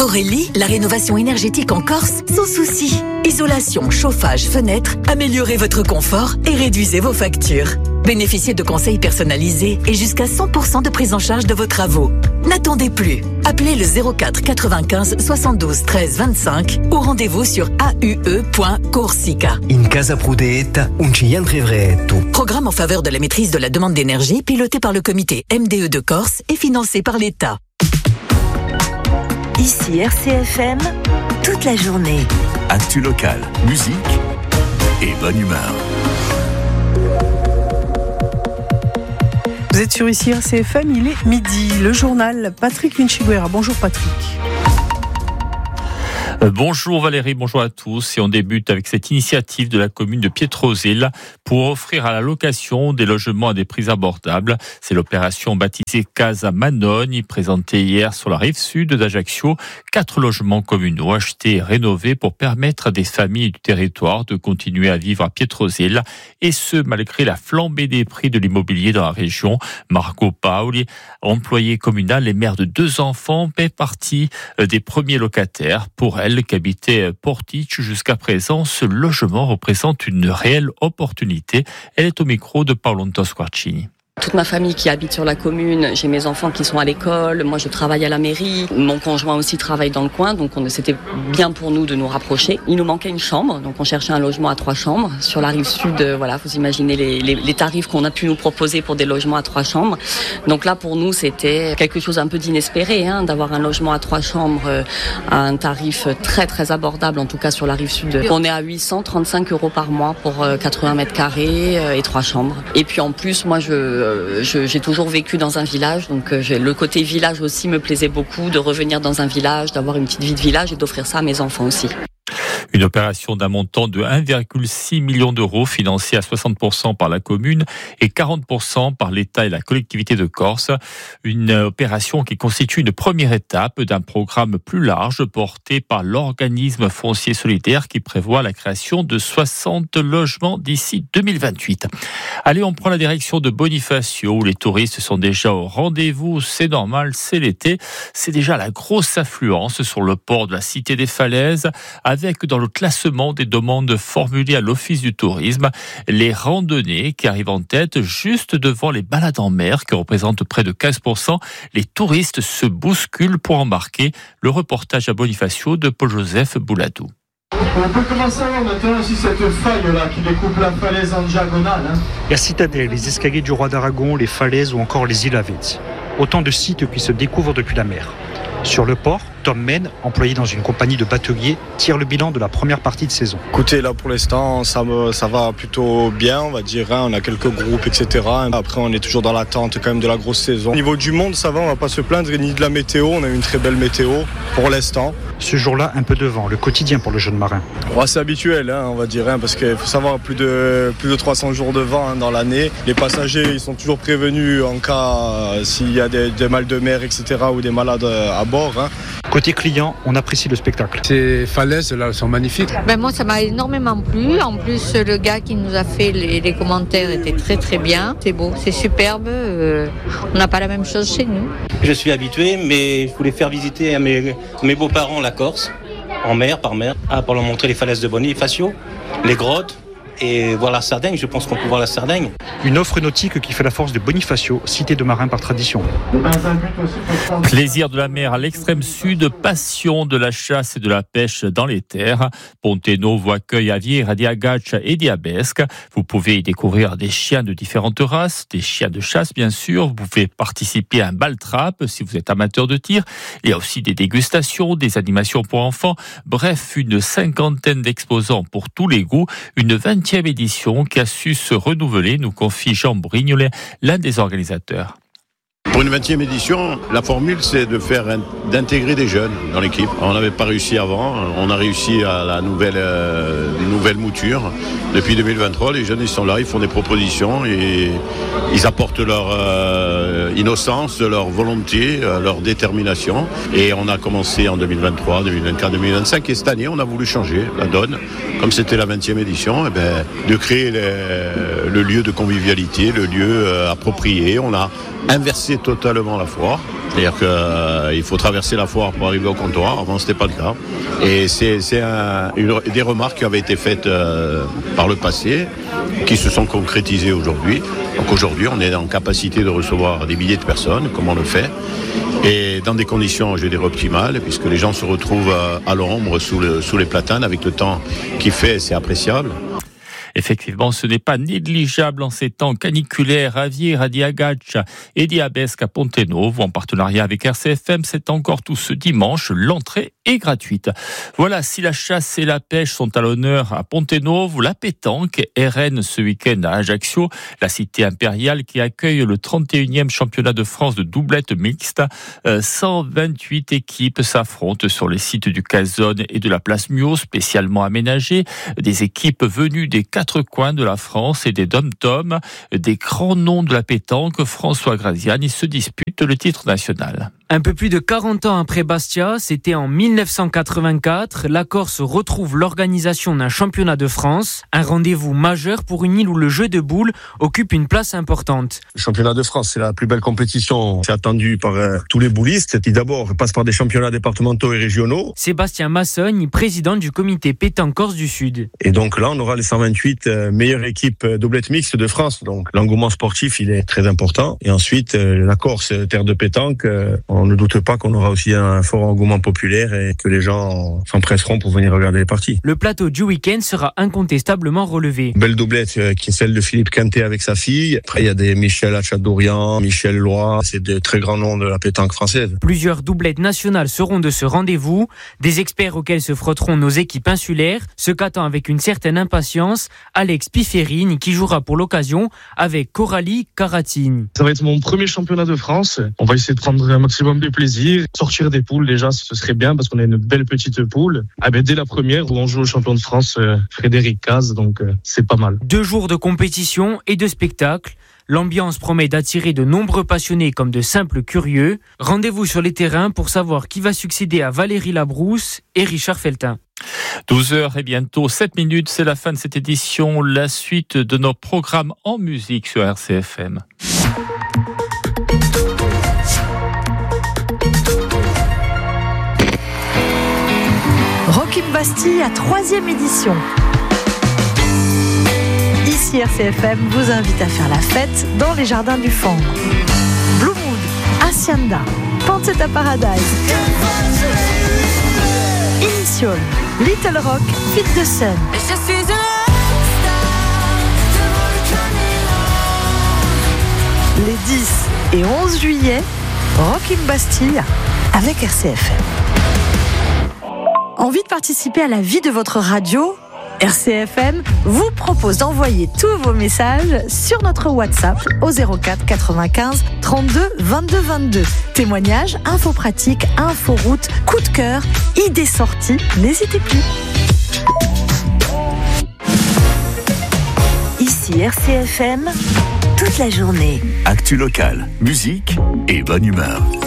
Aurélie, la rénovation énergétique en Corse, sans souci. Isolation, chauffage, fenêtre, améliorez votre confort et réduisez vos factures. Bénéficiez de conseils personnalisés et jusqu'à 100% de prise en charge de vos travaux. N'attendez plus. Appelez le 04 95 72 13 25 ou rendez-vous sur aue.corsica. In casa prudetta, un client rivretto. Programme en faveur de la maîtrise de la demande d'énergie piloté par le comité MDE de Corse et financé par l'État. Ici RCFM, toute la journée. Actu local, musique et bonne humeur. Vous êtes sur ici RCFM, il est midi. Le journal, Patrick Vinchiguera. Bonjour Patrick. Bonjour Valérie, bonjour à tous. Et on débute avec cette initiative de la commune de Pietrosile pour offrir à la location des logements à des prix abordables. C'est l'opération baptisée Casa Manogne, présentée hier sur la rive sud d'Ajaccio. 4 logements communaux achetés et rénovés pour permettre à des familles du territoire de continuer à vivre à Pietrosile. Et ce, malgré la flambée des prix de l'immobilier dans la région. Margot Paoli, employée communale et mère de 2 enfants, fait partie des premiers locataires. Pour elle, qui habitait Portici jusqu'à présent, ce logement représente une réelle opportunité. Elle est au micro de Paolo Tosquarcini. Toute ma famille qui habite sur la commune, j'ai mes enfants qui sont à l'école, moi je travaille à la mairie, mon conjoint aussi travaille dans le coin, donc c'était bien pour nous de nous rapprocher. Il nous manquait une chambre, donc on cherchait un logement à 3 chambres. Sur la rive sud, voilà, vous imaginez les tarifs qu'on a pu nous proposer pour des logements à 3 chambres. Donc là pour nous c'était quelque chose un peu d'inespéré, d'avoir un logement à 3 chambres à un tarif très très abordable, en tout cas sur la rive sud. On est à 835 € par mois pour 80 mètres carrés et 3 chambres. Et puis en plus, moi j'ai toujours vécu dans un village, donc le côté village aussi me plaisait beaucoup, de revenir dans un village, d'avoir une petite vie de village et d'offrir ça à mes enfants aussi. Une opération d'un montant de 1,6 million d'euros financée à 60% par la commune et 40% par l'État et la collectivité de Corse. Une opération qui constitue une première étape d'un programme plus large porté par l'organisme foncier solidaire qui prévoit la création de 60 logements d'ici 2028. Allez, on prend la direction de Bonifacio où les touristes sont déjà au rendez-vous. C'est normal, c'est l'été. C'est déjà la grosse affluence sur le port de la Cité des Falaises avec dans le classement des demandes formulées à l'Office du tourisme, les randonnées qui arrivent en tête juste devant les balades en mer qui représentent près de 15%. Les touristes se bousculent pour embarquer. Le reportage à Bonifacio de Paul-Joseph Bouladou. On peut commencer à voir maintenant aussi cette faille-là qui découpe la falaise en diagonale. La citadelle, les escaliers du roi d'Aragon, les falaises ou encore les îles Avezzi. Autant de sites qui se découvrent depuis la mer. Sur le port, Tom Men, employé dans une compagnie de bateliers, tire le bilan de la première partie de saison. Écoutez, là pour l'instant, ça va plutôt bien, on va dire. On a quelques groupes, etc. Après, on est toujours dans l'attente quand même de la grosse saison. Au niveau du monde, ça va, on va pas se plaindre, ni de la météo. On a une très belle météo pour l'instant. Ce jour-là, un peu de vent, le quotidien pour le jeune marin. Ouais, c'est habituel, on va dire, parce qu'il faut savoir plus de 300 jours de vent dans l'année. Les passagers, ils sont toujours prévenus en cas s'il y a des mal de mer, etc. ou des malades à bord. Côté client, on apprécie le spectacle. Ces falaises là sont magnifiques. Moi ça m'a énormément plu. En plus le gars qui nous a fait les commentaires était très très bien. C'est beau, c'est superbe. On n'a pas la même chose chez nous. Je suis habitué, mais je voulais faire visiter à mes beaux-parents la Corse, en mer, par mer, pour leur montrer les falaises de Bonifacio, les grottes. Et voir la Sardaigne, je pense qu'on peut voir la Sardaigne. Une offre nautique qui fait la force de Bonifacio, cité de marins par tradition. Plaisir de la mer à l'extrême sud, passion de la chasse et de la pêche dans les terres. Pontenovo accueille Aviera di Agaccia et di Abesque. Vous pouvez y découvrir des chiens de différentes races, des chiens de chasse bien sûr. Vous pouvez participer à un bal trap si vous êtes amateur de tir. Il y a aussi des dégustations, des animations pour enfants. Bref, une 50aine d'exposants pour tous les goûts. Une 20e édition qui a su se renouveler, nous confie Jean Brignolet, l'un des organisateurs. Pour une 20e édition, la formule c'est d'intégrer des jeunes dans l'équipe. On n'avait pas réussi avant, on a réussi à la nouvelle mouture. Depuis 2023, les jeunes ils sont là, ils font des propositions et ils apportent leur innocence, de leur volonté, leur détermination. Et on a commencé en 2023, 2024, 2025. Et cette année, on a voulu changer la donne. Comme c'était la 20e édition, de créer le lieu de convivialité, le lieu approprié. On a inversé totalement la foire. C'est-à-dire qu'il faut traverser la foire pour arriver au comptoir. Avant, ce n'était pas le cas. Et c'est des remarques qui avaient été faites par le passé, qui se sont concrétisées aujourd'hui. Donc aujourd'hui, on est en capacité de recevoir des milliers de personnes, comme on le fait, et dans des conditions, je vais dire, optimales, puisque les gens se retrouvent à l'ombre sous les platanes, avec le temps qu'il fait, c'est appréciable. Effectivement, ce n'est pas négligeable en ces temps caniculaires à Vire, à Diagach et Diabesque à Pontenove, en partenariat avec RCFM. C'est encore tout ce dimanche. L'entrée est gratuite. Voilà, si la chasse et la pêche sont à l'honneur à Pontenove, la pétanque est reine ce week-end à Ajaccio, la cité impériale qui accueille le 31e championnat de France de doublette mixte. 128 équipes s'affrontent sur les sites du Calzone et de la place Muot, spécialement aménagés. Des équipes venues des 4 coins de la France et des dom-toms, des grands noms de la pétanque. François Graziani se dispute le titre national. Un peu plus de 40 ans après Bastia, c'était en 1984, la Corse retrouve l'organisation d'un championnat de France, un rendez-vous majeur pour une île où le jeu de boules occupe une place importante. Le championnat de France, c'est la plus belle compétition, c'est attendu par tous les boulistes, qui d'abord passent par des championnats départementaux et régionaux. Sébastien Massogne, président du comité pétanque Corse du Sud. Et donc là, on aura les 128 meilleures équipes doublette mixte de France, donc l'engouement sportif, il est très important. Et ensuite, la Corse, terre de pétanque, on ne doute pas qu'on aura aussi un fort engouement populaire et que les gens s'empresseront pour venir regarder les parties. Le plateau du week-end sera incontestablement relevé. Belle doublette qui est celle de Philippe Quintet avec sa fille. Après, il y a des Michel Hachadorian, Michel Loy, c'est de très grands noms de la pétanque française. Plusieurs doublettes nationales seront de ce rendez-vous, des experts auxquels se frotteront nos équipes insulaires, ce qu'attend avec une certaine impatience Alex Piferine qui jouera pour l'occasion avec Coralie Caratine. Ça va être mon premier championnat de France. On va essayer de prendre un maximum de plaisir. Sortir des poules déjà, ce serait bien parce qu'on a une belle petite poule. Dès la première où on joue au champion de France Frédéric Caz, donc c'est pas mal. 2 jours de compétition et de spectacle. L'ambiance promet d'attirer de nombreux passionnés comme de simples curieux. Rendez-vous sur les terrains pour savoir qui va succéder à Valérie Labrousse et Richard Feltin. 12h et bientôt 7 minutes, c'est la fin de cette édition. La suite de nos programmes en musique sur RCFM. Rock in Bastille à 3e édition. Ici RCFM vous invite à faire la fête dans les jardins du Fang. Blue Mood, Hacienda, Pancetta Paradise, Initial, Little Rock, Fit the Sun. Les 10 et 11 juillet, Rock in Bastille avec RCFM. Envie de participer à la vie de votre radio ? RCFM vous propose d'envoyer tous vos messages sur notre WhatsApp au 04 95 32 22 22. Témoignages, infos pratiques, infos route, coup de cœur, idées sorties, n'hésitez plus. Ici RCFM, toute la journée. Actu locale, musique et bonne humeur.